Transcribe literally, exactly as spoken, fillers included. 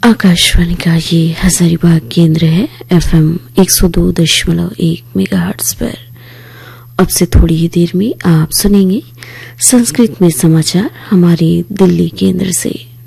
आकाशवाणी का ये हजारीबाग केंद्र है एफएम एक सौ दो दशमलव एक मेगाहर्ट्ज पर। अब से थोड़ी ही देर में आप सुनेंगे संस्कृत में समाचार हमारे दिल्ली केंद्र से।